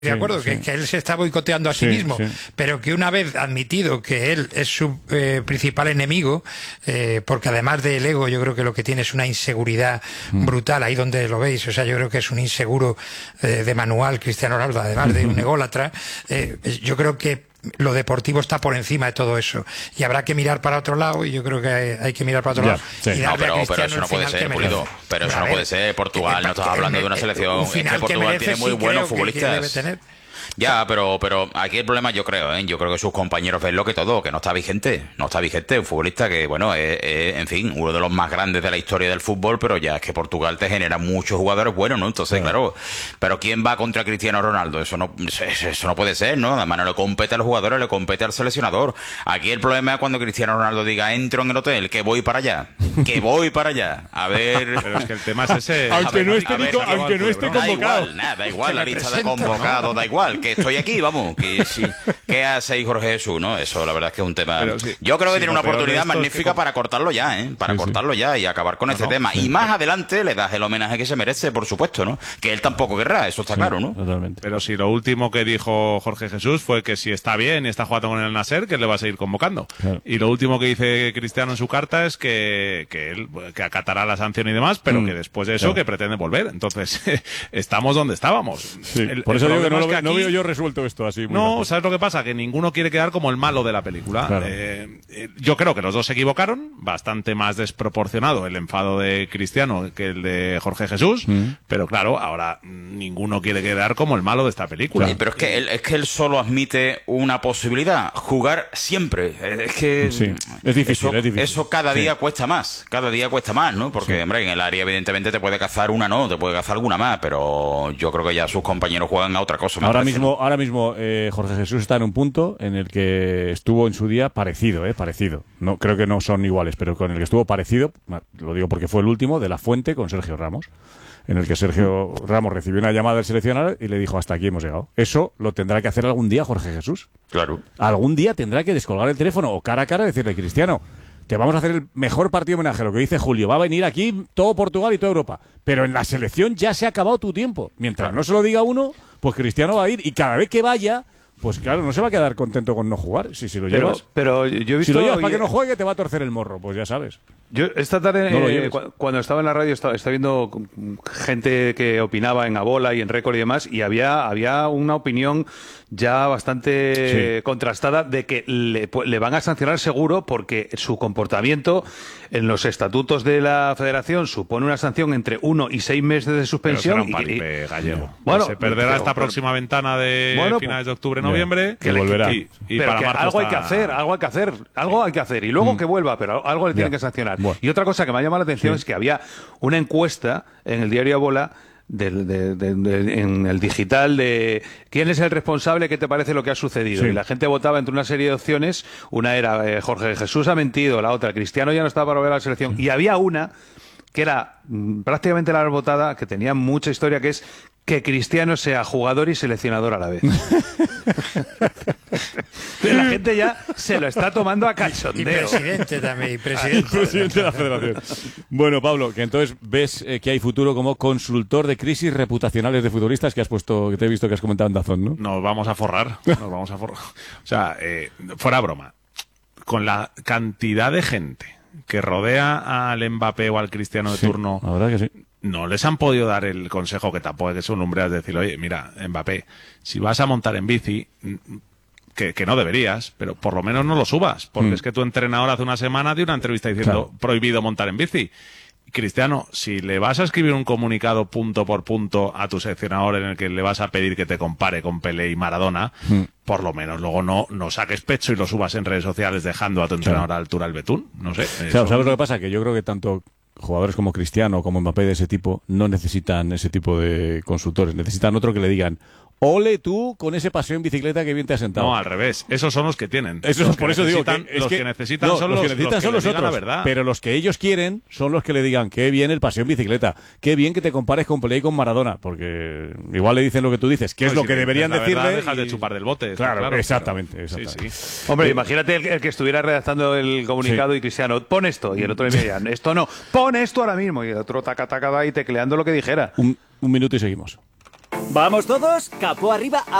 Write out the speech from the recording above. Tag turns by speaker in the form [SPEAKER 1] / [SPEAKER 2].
[SPEAKER 1] De acuerdo, que él se está boicoteando a sí mismo, pero que una vez admitido que él es su principal enemigo, porque además del ego, yo creo que lo que tiene es una inseguridad brutal, ahí donde lo veis, o sea, yo creo que es un inseguro de manual, Cristiano Ronaldo, además de un ególatra, yo creo que lo deportivo está por encima de todo eso y habrá que mirar para otro lado, y yo creo que hay que mirar para otro lado y darle a Cristiano
[SPEAKER 2] pero eso no puede ser, Pulido, pero eso no puede ser. Portugal, no estás hablando de una selección, es que Portugal tiene muy buenos futbolistas. Ya, pero aquí el problema, yo creo que sus compañeros ven lo que todo, que no está vigente, un futbolista que, bueno, en fin, uno de los más grandes de la historia del fútbol, pero ya es que Portugal te genera muchos jugadores buenos, ¿no? Entonces, claro, pero ¿quién va contra Cristiano Ronaldo? Eso no puede ser, ¿no? Además no le compete a los jugadores, le compete al seleccionador. Aquí el problema es cuando Cristiano Ronaldo diga, entro en el hotel, que voy para allá, a ver...
[SPEAKER 3] Pero es que el tema es ese...
[SPEAKER 4] aunque no esté convocado.
[SPEAKER 2] Da igual la lista de convocados, da igual, que estoy aquí, vamos, que sí. ¿Qué hace ahí Jorge Jesús, no? Eso la verdad es que es un tema... Yo creo que tiene una oportunidad magnífica para cortarlo ya, para cortarlo ya y acabar con este tema. Y más adelante le das el homenaje que se merece, por supuesto, ¿no? Que él tampoco querrá, eso está claro, ¿no?
[SPEAKER 4] Totalmente.
[SPEAKER 3] Pero si lo último que dijo Jorge Jesús fue que si está bien y está jugando con el Nasser, que le va a seguir convocando. Claro. Y lo último que dice Cristiano en su carta es que él que acatará la sanción y demás, pero que después de eso que pretende volver. Entonces, estamos donde estábamos.
[SPEAKER 4] Por eso digo que no veo yo resuelto esto así.
[SPEAKER 3] No, ¿sabes lo que pasa? Que ninguno quiere quedar como el malo de la película. Claro. Yo creo que los dos se equivocaron, bastante más desproporcionado el enfado de Cristiano que el de Jorge Jesús, pero claro, ahora ninguno quiere quedar como el malo de esta película.
[SPEAKER 2] Sí, pero es que él solo admite una posibilidad, jugar siempre. Es que
[SPEAKER 4] es difícil,
[SPEAKER 2] eso cada día cuesta más, ¿no? Porque, hombre, en el área evidentemente te puede cazar una, no, te puede cazar alguna más, pero yo creo que ya sus compañeros juegan a otra cosa.
[SPEAKER 4] Ahora mismo Jorge Jesús está en un punto en el que estuvo en su día parecido. No, creo que no son iguales, pero con el que estuvo parecido, lo digo porque fue el último, de La Fuente con Sergio Ramos, en el que Sergio Ramos recibió una llamada del seleccionador y le dijo, hasta aquí hemos llegado. Eso lo tendrá que hacer algún día Jorge Jesús.
[SPEAKER 2] Claro. Algún
[SPEAKER 4] día tendrá que descolgar el teléfono o cara a cara decirle, Cristiano, te vamos a hacer el mejor partido de homenaje, lo que dice Julio. Va a venir aquí todo Portugal y toda Europa. Pero en la selección ya se ha acabado tu tiempo. Mientras no se lo diga uno, pues Cristiano va a ir y cada vez que vaya... Pues claro, no se va a quedar contento con no jugar. Si lo llevas,
[SPEAKER 5] pero yo he visto,
[SPEAKER 4] si lo llevas para que no juegue, te va a torcer el morro, pues ya sabes.
[SPEAKER 5] Yo esta tarde, cuando estaba en la radio, estaba viendo gente que opinaba en Abola y en Récord y demás, y había una opinión ya bastante contrastada de que le van a sancionar seguro porque su comportamiento en los estatutos de la Federación supone una sanción entre 1 y 6 meses de suspensión.
[SPEAKER 3] Pero será un gallego. Bueno, se perderá esta próxima ventana de finales de octubre, noviembre,
[SPEAKER 4] que volverá.
[SPEAKER 3] Y
[SPEAKER 5] pero
[SPEAKER 3] para
[SPEAKER 5] que
[SPEAKER 3] marzo
[SPEAKER 5] algo hay que hacer, y luego que vuelva, pero algo le tienen que sancionar. Bueno. Y otra cosa que me ha llamado la atención es que había una encuesta en el diario Abola en el digital de quién es el responsable, qué te parece lo que ha sucedido, y la gente votaba entre una serie de opciones. Una era Jorge Jesús ha mentido, la otra Cristiano ya no estaba para volver a la selección, y había una que era prácticamente la votada, que tenía mucha historia, que es que Cristiano sea jugador y seleccionador a la vez. La gente ya se lo está tomando a cachondeo.
[SPEAKER 1] Y presidente también,
[SPEAKER 4] presidente de la Federación. Bueno, Pablo, que entonces ves que hay futuro como consultor de crisis reputacionales de futbolistas que te he visto que has comentado en Dazón, ¿no?
[SPEAKER 3] Nos vamos a forrar. O sea, fuera broma. Con la cantidad de gente que rodea al Mbappé o al Cristiano de turno,
[SPEAKER 4] la verdad que sí,
[SPEAKER 3] no les han podido dar el consejo, que tampoco es que son lumbreras, de decir, oye, mira, Mbappé, si vas a montar en bici, que no deberías, pero por lo menos no lo subas, porque es que tu entrenador hace una semana dio una entrevista diciendo prohibido montar en bici. Cristiano, si le vas a escribir un comunicado punto por punto a tu seleccionador en el que le vas a pedir que te compare con Pelé y Maradona, por lo menos luego no saques pecho y lo subas en redes sociales dejando a tu entrenador a la altura del betún. No sé.
[SPEAKER 4] Claro, ¿sabes lo que pasa? Que yo creo que tanto jugadores como Cristiano como Mbappé de ese tipo no necesitan ese tipo de consultores, necesitan otro que le digan: ole tú con ese paseo en bicicleta que bien te has sentado.
[SPEAKER 3] No, al revés. Esos son los que tienen.
[SPEAKER 4] Por eso digo que
[SPEAKER 3] los que necesitan son los otros. La verdad.
[SPEAKER 4] Pero los que ellos quieren son los que le digan: qué bien el paseo en bicicleta, qué bien que te compares con Pelé y con Maradona, porque igual le dicen lo que tú dices, que es lo que deberían decirle.
[SPEAKER 3] Dejas de chupar del bote.
[SPEAKER 4] Claro, exactamente.
[SPEAKER 3] Sí.
[SPEAKER 5] Hombre, imagínate el que estuviera redactando el comunicado y Cristiano, pon esto, y el otro le diría, esto no, pon esto ahora mismo, y el otro taca y tecleando lo que dijera.
[SPEAKER 4] Un minuto y seguimos.
[SPEAKER 6] ¿Vamos todos? Capó arriba.